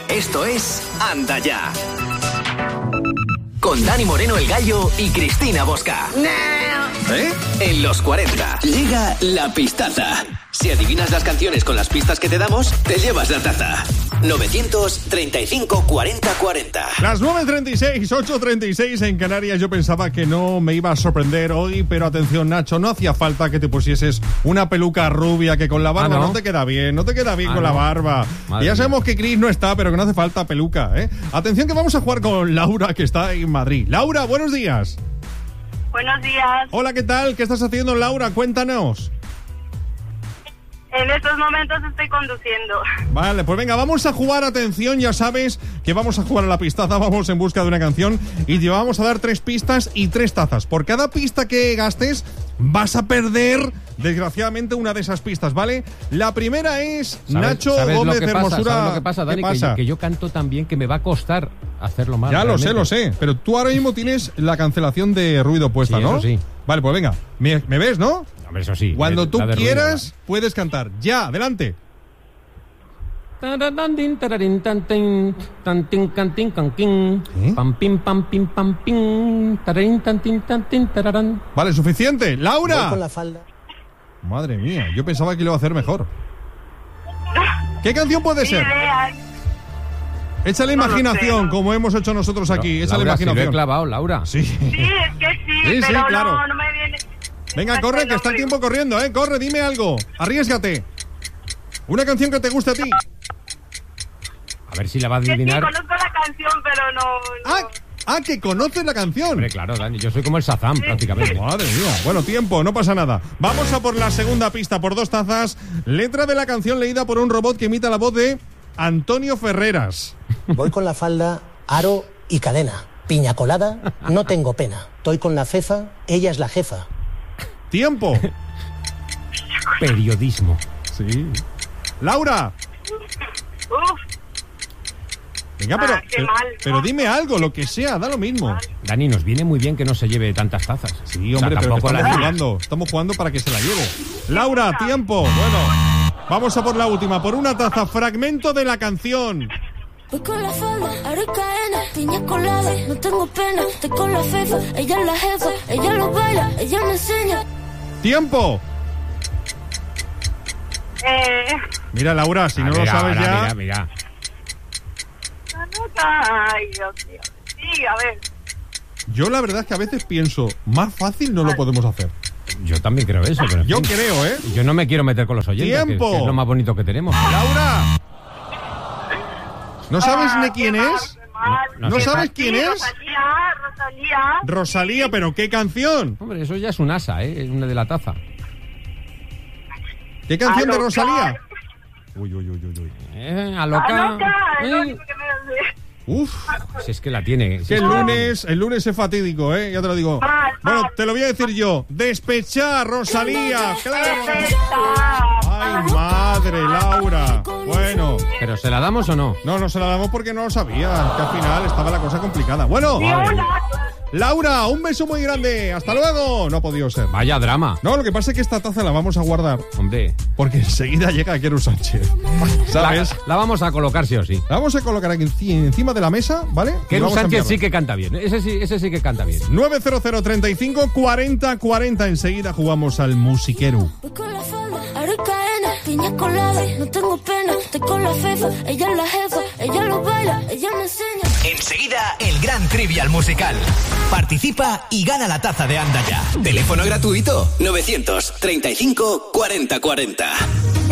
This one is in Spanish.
Esto es Anda Ya. Con Dani Moreno el Gallo y Cristina Bosca. En los 40 llega la pistaza. Si adivinas las canciones con las pistas que te damos, te llevas la taza. 935 40 40. Las 9:36, 8:36 en Canarias. Yo pensaba que no me iba a sorprender hoy, pero atención, Nacho, no hacía falta que te pusieses una peluca rubia que con la barba no te queda bien, con la barba. Y ya sabemos que Cris no está, pero que no hace falta peluca, ¿eh? Atención que vamos a jugar con Laura, que está en Madrid. Laura, buenos días. Buenos días. Hola, ¿qué tal? ¿Qué estás haciendo, Laura? Cuéntanos. En estos momentos estoy conduciendo. Vale, pues venga, vamos a jugar, atención, ya sabes que vamos a jugar a la pistaza, vamos en busca de una canción y te vamos a dar 3 pistas y 3 tazas. Por cada pista que gastes vas a perder, desgraciadamente, una de esas pistas, ¿vale? La primera es Nacho Gómez Hermosura. ¿Sabes lo que pasa, Dani? Que yo canto tan bien que me va a costar hacerlo mal. Ya realmente. Lo sé, pero tú ahora mismo tienes la cancelación de ruido puesta, sí, ¿no? Eso sí. Vale, pues venga, ¿me ves, no? Hombre, eso sí. Cuando tú quieras, puedes cantar. Ya, adelante. Vale, suficiente. ¡Laura! Voy con la falda. Madre mía, yo pensaba que lo iba a hacer mejor. ¿Qué canción puede ser? Echa la imaginación, como hemos hecho nosotros aquí. Echa la imaginación. Si lo he clavado, Laura. Sí. Sí, es que sí, pero claro. No me viene. Venga, corre, que está el tiempo corriendo, ¿eh? Corre, dime algo. Arriésgate. Una canción que te guste a ti. A ver si la va a adivinar. Sí, conozco la canción, pero no. Que conoces la canción. Hombre, claro, Dani, yo soy como el Shazam, prácticamente. Madre mía. Bueno, tiempo, no pasa nada. Vamos a por la segunda pista, por 2 tazas. Letra de la canción leída por un robot que imita la voz de Antonio Ferreras. Voy con la falda, aro y cadena. Piña colada, no tengo pena. Estoy con la cefa, ella es la jefa. ¡Tiempo! Periodismo. Sí. ¡Laura! Uf. Venga, pero dime algo, lo que sea, da lo mismo. Dani, nos viene muy bien que no se lleve tantas tazas. Sí, hombre, pero estamos jugando para que se la lleve. Laura, tiempo. Bueno, vamos a por la última, por una taza, fragmento de la canción. Voy con la falda, aro y cadena, piña colada, no tengo pena, estoy con la fefa, ella es la jefa, ella lo baila, ella me enseña. ¡Tiempo! Mira, Laura, si no lo sabes ya... Mira. Ay, Dios mío. Sí, a ver. Yo la verdad es que a veces pienso, más fácil no lo podemos hacer. Yo también creo eso, pero... Yo creo, ¿eh? Yo no me quiero meter con los oyentes, ¡Tiempo! Que es lo más bonito que tenemos. ¡Laura! ¿No sabes ni quién es? ¿No sabes quién es? Rosalía, ¿pero qué canción? Hombre, eso ya es un asa, ¿eh? Una de la taza. ¿Qué canción de Rosalía? Uy. Aloca. Uf. Si es que la tiene. Que el lunes es fatídico, ¿eh? Ya te lo digo. Bueno, te lo voy a decir yo. Despechar, Rosalía. ¡Claro! ¡Ay, madre, Laura! Bueno. ¿Pero se la damos o no? No se la damos porque no lo sabía. Que al final estaba la cosa complicada. Bueno. Laura, un beso muy grande. Hasta luego. No ha podido ser. Vaya drama. No, lo que pasa es que esta taza la vamos a guardar. Hombre. Porque enseguida llega Keru Sánchez. ¿Sabes? La vamos a colocar sí o sí. La vamos a colocar aquí encima de la mesa, ¿vale? Keru Sánchez sí que canta bien. Ese sí que canta bien. 900 35 40 40. Enseguida jugamos al Musiqueru. Piña colada, no tengo pena, estoy con la fefa, ella es la jefa, ella lo baila, ella me enseña. Enseguida, el gran trivial musical. Participa y gana la taza de Anda Ya. Teléfono gratuito, 935 40 40.